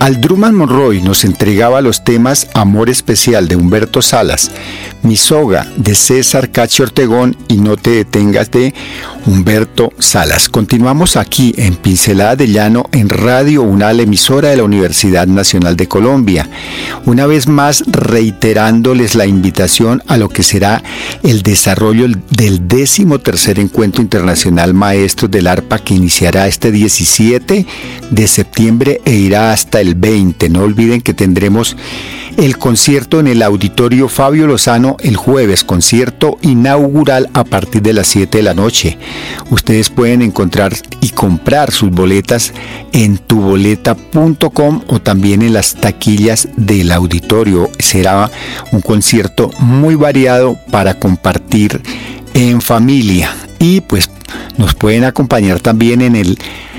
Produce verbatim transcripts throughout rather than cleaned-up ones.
Al Drummond Monroy nos entregaba los temas Amor Especial de Humberto Salas, Mi Soga de César Cachi Ortegón y No Te Detengas de Humberto Salas. Continuamos aquí en Pincelada de Llano en Radio UNAL, emisora de la Universidad Nacional de Colombia. Una vez más reiterándoles la invitación a lo que será el desarrollo del décimo tercer Encuentro Internacional Maestros del Arpa, que iniciará este diecisiete de septiembre e irá hasta el veinte. No olviden que tendremos el concierto en el Auditorio Fabio Lozano el jueves, concierto inaugural a partir de las siete de la noche. Ustedes pueden encontrar y comprar sus boletas en tu boleta punto com o también en las taquillas del auditorio. Será un concierto muy variado para compartir en familia, y pues nos pueden acompañar también en el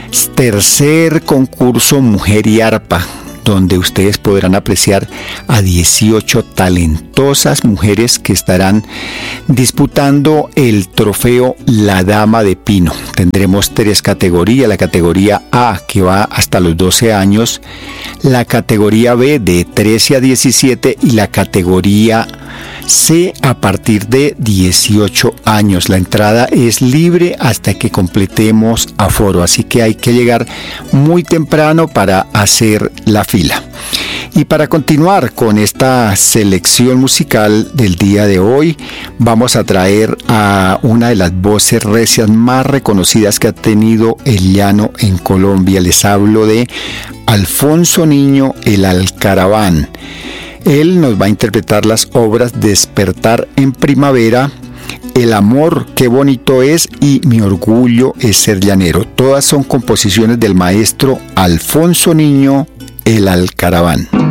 tercer concurso Mujer y Arpa, donde ustedes podrán apreciar a dieciocho talentosas mujeres que estarán disputando el trofeo La Dama de Pino. Tendremos tres categorías: la categoría A, que va hasta los doce años, la categoría B de trece a diecisiete y la categoría C a partir de dieciocho años. La entrada es libre hasta que completemos aforo, así que hay que llegar muy temprano para hacer la fila. Y para continuar con esta selección musical del día de hoy, vamos a traer a una de las voces recias más reconocidas que ha tenido el llano en Colombia. Les hablo de Alfonso Niño, el Alcaraván. Él nos va a interpretar las obras Despertar en Primavera, El Amor, Qué Bonito Es y Mi Orgullo es Ser Llanero. Todas son composiciones del maestro Alfonso Niño, el Alcaraván.